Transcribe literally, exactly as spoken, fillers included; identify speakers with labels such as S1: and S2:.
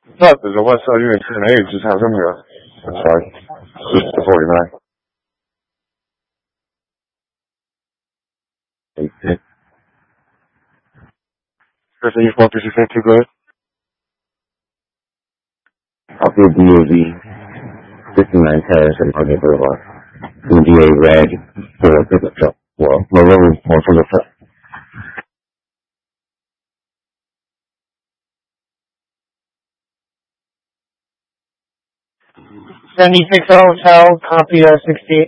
S1: That is a West Side Unit ten A, just have him here. That's right. Just the forty-nine. Okay. Person, you want to say too good? I'll do D A V fifty-nine Terrace and Market Boulevard. D A Red for a pickup truck. Well, maroon for for the truck.
S2: seventy-six Hotel, copy of sixty-eight.